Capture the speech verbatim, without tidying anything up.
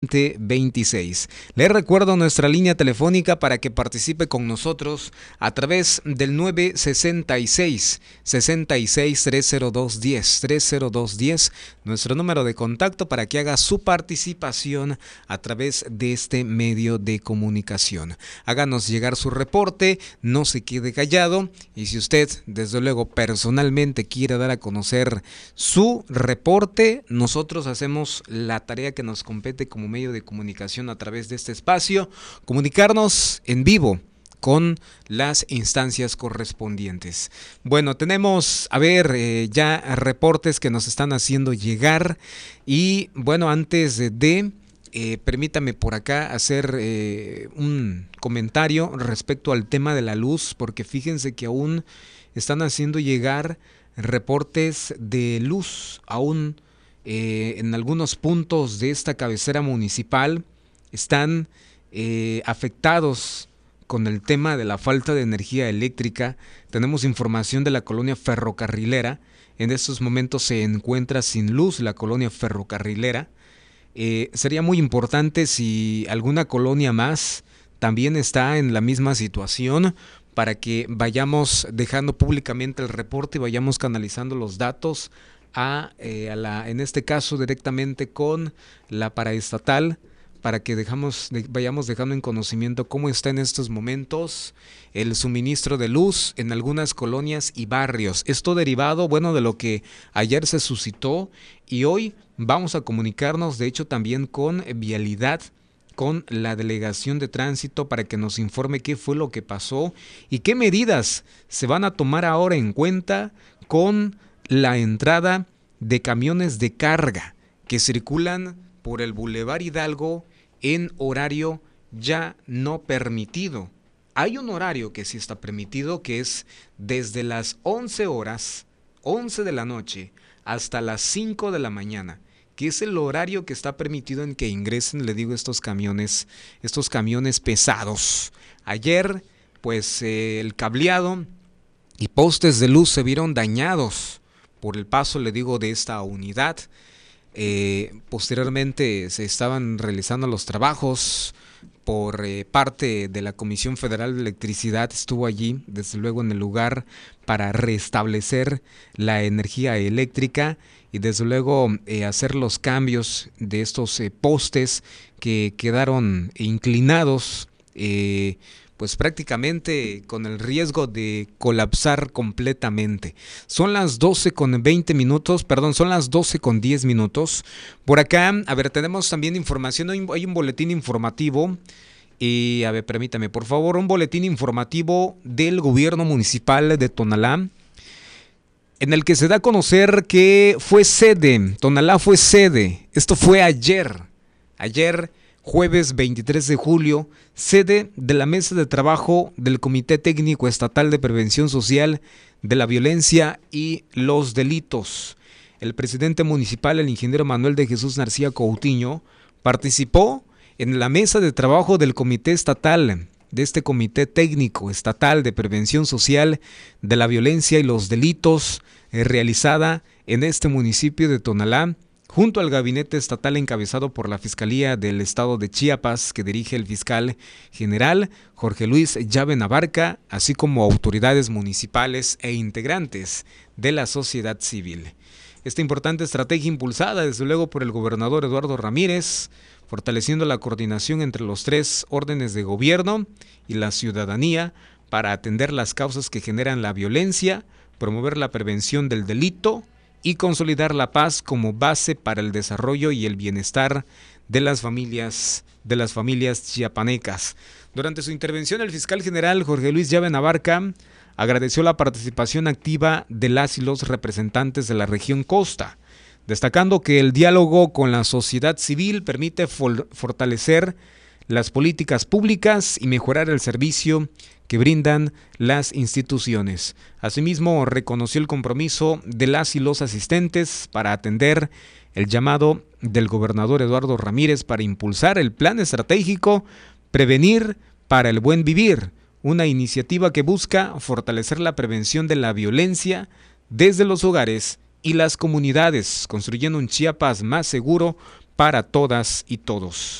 veinte veintiséis. Le recuerdo nuestra línea telefónica para que participe con nosotros a través del nueve sesenta y seis, sesenta y seis, treinta y dos diez, treinta y dos diez, nuestro número de contacto para que haga su participación a través de este medio de comunicación. Háganos llegar su reporte, no se quede callado, y si usted desde luego personalmente quiere dar a conocer su reporte, nosotros hacemos la tarea que nos compete como medio de comunicación a través de este espacio, comunicarnos en vivo con las instancias correspondientes. Bueno, tenemos, a ver, eh, ya reportes que nos están haciendo llegar, y bueno, antes de, eh, permítame por acá hacer eh, un comentario respecto al tema de la luz, porque fíjense que aún están haciendo llegar reportes de luz, aún eh, en algunos puntos de esta cabecera municipal están eh, afectados con el tema de la falta de energía eléctrica. Tenemos información de la colonia ferrocarrilera. En estos momentos se encuentra sin luz la colonia ferrocarrilera. Eh, sería muy importante si alguna colonia más también está en la misma situación, para que vayamos dejando públicamente el reporte y vayamos canalizando los datos a, eh, a la, en este caso directamente con la paraestatal, para que dejamos, de, vayamos dejando en conocimiento cómo está en estos momentos el suministro de luz en algunas colonias y barrios. Esto derivado, bueno, de lo que ayer se suscitó, y hoy vamos a comunicarnos, de hecho, también con Vialidad, con la Delegación de Tránsito, para que nos informe qué fue lo que pasó y qué medidas se van a tomar ahora en cuenta con la entrada de camiones de carga que circulan por el Boulevard Hidalgo en horario ya no permitido. Hay un horario que sí está permitido, que es desde las once horas, once de la noche, hasta las cinco de la mañana, que es el horario que está permitido en que ingresen, le digo, estos camiones, estos camiones pesados. Ayer, pues, eh, el cableado y postes de luz se vieron dañados por el paso, le digo, de esta unidad. Eh, posteriormente se estaban realizando los trabajos por eh, parte de la Comisión Federal de Electricidad. Estuvo allí, desde luego, en el lugar para restablecer la energía eléctrica y desde luego eh, hacer los cambios de estos eh, postes que quedaron inclinados, eh, pues prácticamente con el riesgo de colapsar completamente. Son las doce con veinte minutos, perdón, son las doce con diez minutos. Por acá, a ver, tenemos también información, hay un, hay un boletín informativo, y a ver, permítame, por favor, un boletín informativo del gobierno municipal de Tonalá, en el que se da a conocer que fue sede, Tonalá fue sede, esto fue ayer, ayer, jueves veintitrés de julio, sede de la mesa de trabajo del Comité Técnico Estatal de Prevención Social de la Violencia y los Delitos. El presidente municipal, el ingeniero Manuel de Jesús García Coutinho, participó en la mesa de trabajo del Comité Estatal, de este Comité Técnico Estatal de Prevención Social de la Violencia y los Delitos, eh, realizada en este municipio de Tonalá, junto al gabinete estatal encabezado por la Fiscalía del Estado de Chiapas, que dirige el fiscal general Jorge Luis Llave Abarca, así como autoridades municipales e integrantes de la sociedad civil. Esta importante estrategia, impulsada desde luego por el gobernador Eduardo Ramírez, fortaleciendo la coordinación entre los tres órdenes de gobierno y la ciudadanía para atender las causas que generan la violencia, promover la prevención del delito y consolidar la paz como base para el desarrollo y el bienestar de las familias, de las familias chiapanecas. Durante su intervención, el fiscal general Jorge Luis Llave Abarca agradeció la participación activa de las y los representantes de la región Costa, destacando que el diálogo con la sociedad civil permite fortalecer las políticas públicas y mejorar el servicio que brindan las instituciones. Asimismo, reconoció el compromiso de las y los asistentes para atender el llamado del gobernador Eduardo Ramírez para impulsar el plan estratégico Prevenir para el Buen Vivir, una iniciativa que busca fortalecer la prevención de la violencia desde los hogares y las comunidades, construyendo un Chiapas más seguro para todas y todos.